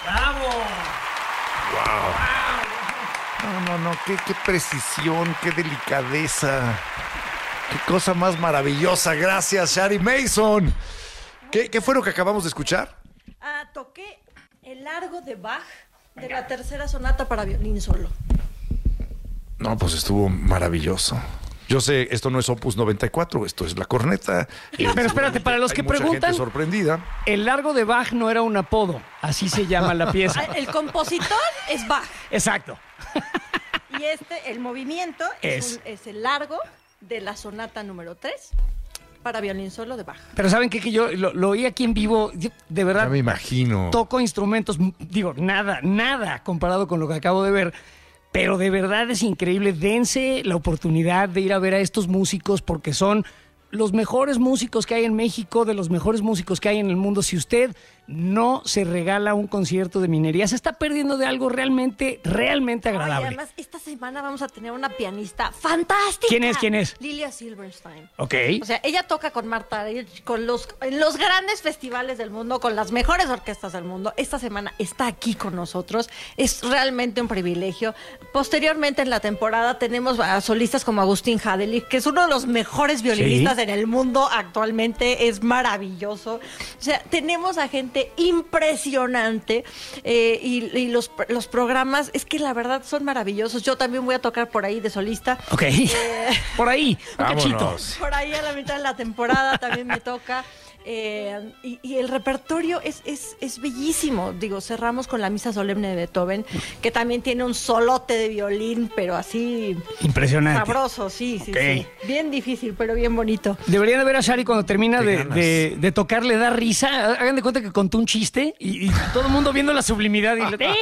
¡Bravo! ¡Wow! No, qué precisión, qué delicadeza. Qué cosa más maravillosa. Gracias, Shari Mason. ¿Qué fue lo que acabamos de escuchar? Toqué el largo de Bach de la tercera sonata para violín solo. No, pues estuvo maravilloso. Yo sé, esto no es Opus 94, esto es la corneta. Pero espérate, para los que preguntan, gente sorprendida. El largo de Bach no era un apodo, así se llama la pieza. El compositor es Bach. Exacto. Y el movimiento es el largo de la sonata número 3 para violín solo de Bach. Pero ¿saben qué? Que yo lo oí aquí en vivo, yo, de verdad. Ya me imagino. Toco instrumentos, digo, nada comparado con lo que acabo de ver. Pero de verdad es increíble. Dense la oportunidad de ir a ver a estos músicos porque son los mejores músicos que hay en México, de los mejores músicos que hay en el mundo. Si usted no se regala un concierto de Minería, se está perdiendo de algo realmente agradable. Y además, esta semana vamos a tener una pianista fantástica. ¿Quién es? Lilia Silverstein. Ok. O sea, ella toca con Marta en los grandes festivales del mundo, con las mejores orquestas del mundo. Esta semana está aquí con nosotros. Es realmente un privilegio. Posteriormente en la temporada tenemos a solistas como Agustín Hadelich, que es uno de los mejores violinistas en el mundo actualmente. Es maravilloso. O sea, tenemos a gente impresionante y los programas, es que la verdad son maravillosos. Yo también voy a tocar por ahí de solista. Ok. Por ahí, un cachito. Vámonos. Por ahí a la mitad de la temporada también me toca. Y el repertorio es bellísimo. Digo, cerramos con la Misa Solemne de Beethoven, que también tiene un solote de violín, pero así... Impresionante. Sabroso, sí. Bien difícil, pero bien bonito. Deberían de ver a Shari cuando termina de tocar, le da risa. Hagan de cuenta que contó un chiste y todo el mundo viendo la sublimidad.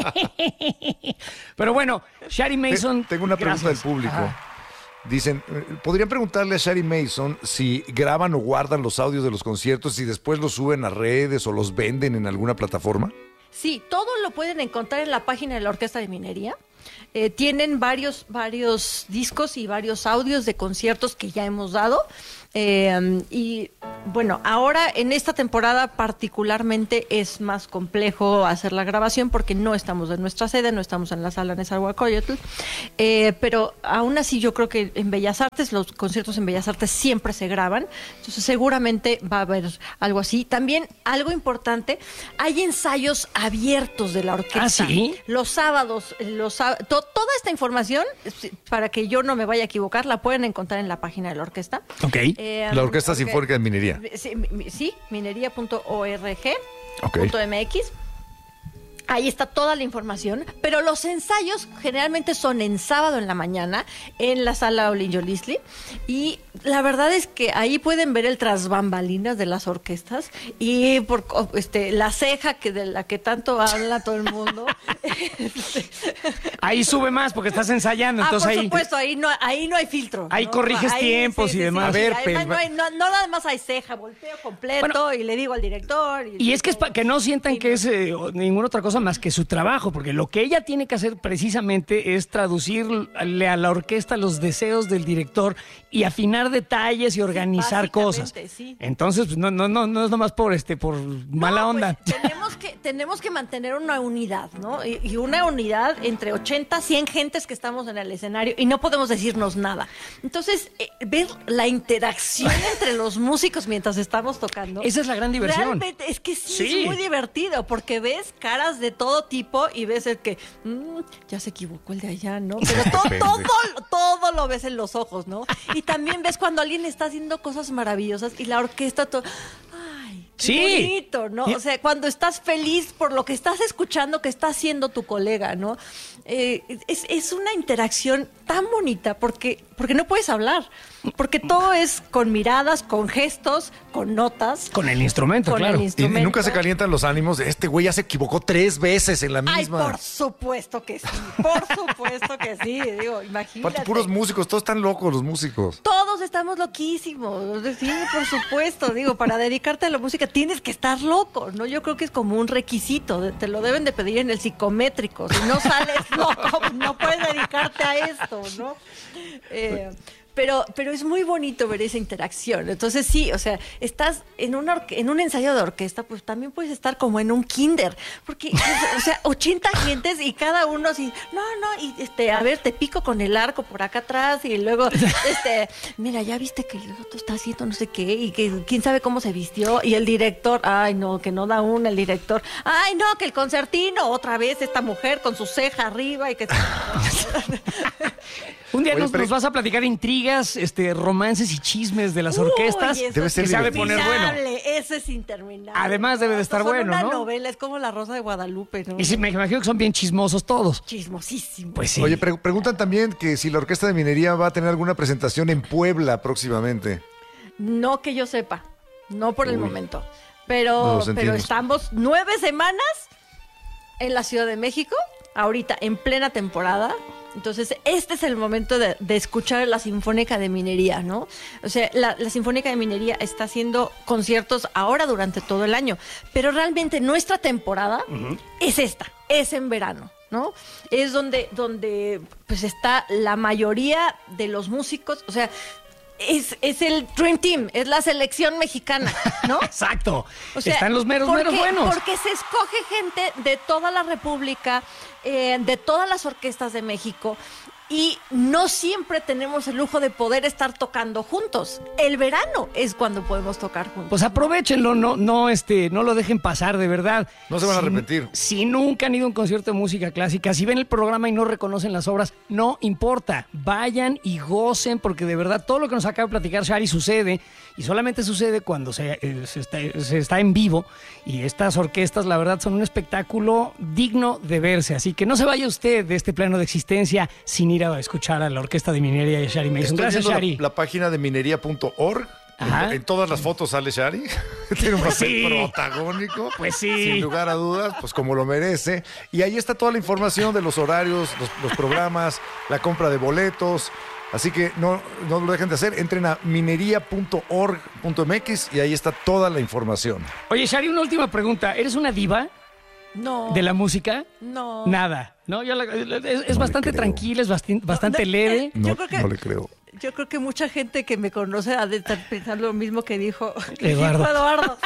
Pero bueno, Shari Mason... Tengo una pregunta del público. Ajá. Dicen, ¿podrían preguntarle a Shari Mason si graban o guardan los audios de los conciertos y después los suben a redes o los venden en alguna plataforma? Sí, todo lo pueden encontrar en la página de la Orquesta de Minería. Tienen varios discos y varios audios de conciertos que ya hemos dado. Y bueno, ahora en esta temporada particularmente es más complejo hacer la grabación porque no estamos en nuestra sede, no estamos en la sala Nezahualcóyotl, pero aún así yo creo que en Bellas Artes, los conciertos en Bellas Artes siempre se graban, entonces seguramente va a haber algo así. También algo importante, hay ensayos abiertos de la orquesta. ¿Ah, sí? Los sábados, toda esta información, para que yo no me vaya a equivocar, la pueden encontrar en la página de la orquesta. Ok. La Orquesta Sinfónica de Minería. Sí, minería.org.mx. Ok. Ahí está toda la información, pero los ensayos generalmente son en sábado en la mañana en la sala Olin Yolisli, y la verdad es que ahí pueden ver el tras bambalinas de las orquestas y por la ceja de la que tanto habla todo el mundo. Ahí sube más porque estás ensayando, entonces por ahí... supuesto, ahí no hay filtro. Ahí corriges tiempos y demás. A ver, además, no nada más hay ceja, volteo completo y le digo al director. Y es que es para que no sientan que es ninguna otra cosa más que su trabajo, porque lo que ella tiene que hacer precisamente es traducirle a la orquesta los deseos del director y afinar detalles y organizar cosas. Sí. Entonces, pues, no es nomás por mala onda. Pues, tenemos que mantener una unidad, ¿no? Y una unidad entre 80, 100 gentes que estamos en el escenario y no podemos decirnos nada. Entonces, ver la interacción entre los músicos mientras estamos tocando. Esa es la gran diversión. Realmente, es que sí, es muy divertido porque ves caras de todo tipo y ves el que ya se equivocó el de allá, ¿no? Pero todo lo ves en los ojos, ¿no? Y también ves cuando alguien está haciendo cosas maravillosas y la orquesta ¡ay! Sí. Qué bonito, ¿no? O sea, cuando estás feliz por lo que estás escuchando que está haciendo tu colega, ¿no? Es una interacción tan bonita porque no puedes hablar, porque todo es con miradas, con gestos, con notas. Con el instrumento, claro. Y nunca se calientan los ánimos de este güey ya se equivocó 3 veces en la misma. Ay, por supuesto que sí, digo, imagínate. Aparte, puros músicos, todos están locos los músicos. Todos estamos loquísimos, sí, por supuesto, digo, para dedicarte a la música tienes que estar loco, ¿no? Yo creo que es como un requisito, te lo deben de pedir en el psicométrico, si no sales loco, no puedes dedicarte a esto, ¿no? Pero es muy bonito ver esa interacción. Entonces sí, o sea, estás en un ensayo de orquesta, pues también puedes estar como en un kinder, porque, o sea, 80 gentes y cada uno así, y a ver, te pico con el arco por acá atrás y luego, mira, ya viste que el otro está haciendo no sé qué y que quién sabe cómo se vistió y el director, ay no, que no da una el director, ay no, que el concertino, otra vez esta mujer con su ceja arriba y que... Un día nos vas a platicar intrigas, romances y chismes de las orquestas. Debe ser sabe poner bueno. Eso es interminable. Además debe de estar bueno, una ¿no? novela, es como La Rosa de Guadalupe, ¿no? Y sí, me imagino que son bien chismosos todos. Chismosísimo. Pues sí. Oye, preguntan también que si la Orquesta de Minería va a tener alguna presentación en Puebla próximamente. No que yo sepa, no por el momento. No Pero los entiendo. estamos 9 semanas en la Ciudad de México, ahorita en plena temporada. Entonces, este es el momento de escuchar la Sinfónica de Minería, ¿no? O sea, la Sinfónica de Minería está haciendo conciertos ahora durante todo el año, pero realmente nuestra temporada es esta, es en verano, ¿no? Es donde pues está la mayoría de los músicos, o sea, es el Dream Team, es la selección mexicana, ¿no? Exacto. O sea, están los meros buenos. Porque se escoge gente de toda la República, de todas las orquestas de México, y no siempre tenemos el lujo de poder estar tocando juntos. El verano es cuando podemos tocar juntos. Pues aprovechenlo, no lo dejen pasar, de verdad. No se van a arrepentir. Si nunca han ido a un concierto de música clásica, si ven el programa y no reconocen las obras, no importa. Vayan y gocen, porque de verdad todo lo que nos acaba de platicar Shari sucede, y solamente sucede cuando se está en vivo, y estas orquestas, la verdad, son un espectáculo digno de verse. Así que no se vaya usted de este plano de existencia sin ir a escuchar a la Orquesta de Minería y a Shari Mason. Estoy Gracias, viendo Shari. la página de minería.org. En todas las fotos sale Shari. Tiene un papel protagónico. Pues sí. Sin lugar a dudas, pues como lo merece. Y ahí está toda la información de los horarios, los programas, la compra de boletos. Así que no lo dejen de hacer. Entren a minería.org.mx y ahí está toda la información. Oye, Shari, una última pregunta. ¿Eres una diva No. de la música? No. Nada. ¿No? Es bastante creo. tranquila, es bastante leve. Yo creo que- No le creo. Yo creo que mucha gente que me conoce ha de estar pensando lo mismo que dijo Eduardo. Eduardo.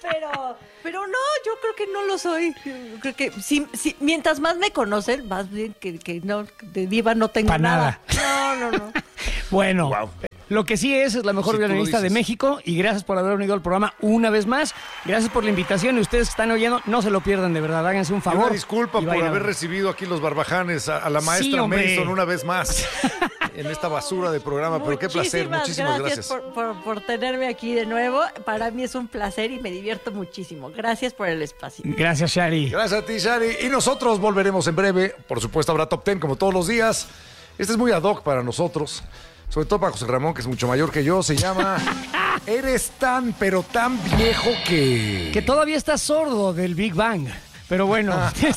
Pero no, yo creo que no lo soy. Yo creo que mientras más me conocen, más bien que no, de diva no tengo Pa' nada. No. Bueno, Wow. lo que sí es la mejor Si tú lo violinista de dices. México, y gracias por haber unido al programa una vez más. Gracias por la invitación, y ustedes que están oyendo, no se lo pierdan, de verdad, háganse un Y favor. una disculpa y por vayan a haber ver. recibido aquí los barbajanes a la maestra hombre. Mason una vez más en esta basura de programa. Pero qué placer, muchísimas gracias. por tenerme aquí de nuevo. Para mí es un placer y me divierto muchísimo. Gracias por el espacio. Gracias, Shari. Gracias a ti, Shari. Y nosotros volveremos en breve. Por supuesto, habrá Top 10 como todos los días. Este es muy ad hoc para nosotros. Sobre todo para José Ramón, que es mucho mayor que yo. Se llama Eres tan, pero tan viejo que... Que todavía está sordo del Big Bang. Pero bueno,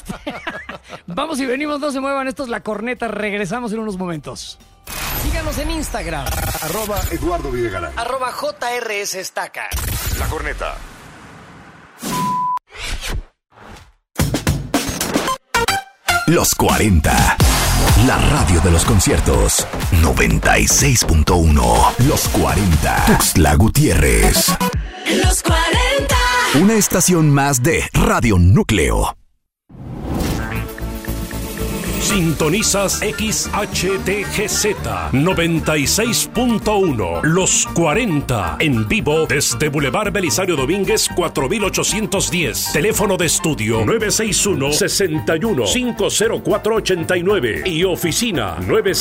vamos y venimos, no se muevan. Esto es La Corneta. Regresamos en unos momentos. Síganos en Instagram. @Eduardo Videgaray. @JRS Estaca. La Corneta. Los 40. La radio de los conciertos. 96.1. Los 40. Tuxtla Gutiérrez. Los 40. Una estación más de Radio Núcleo. Sintonizas XHTGZ 96.1 Los 40 en vivo desde Boulevard Belisario Domínguez 4810. Teléfono de estudio 961-61-50489 y oficina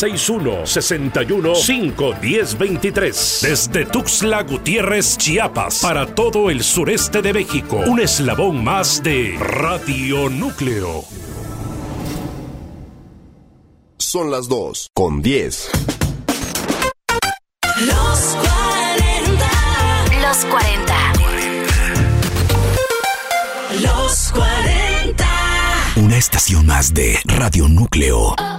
961-61-51023. Desde Tuxtla Gutiérrez, Chiapas, para todo el sureste de México. Un eslabón más de Radio Núcleo. Son las 2:10. Los 40. Los 40. Los 40. Una estación más de Radio Núcleo.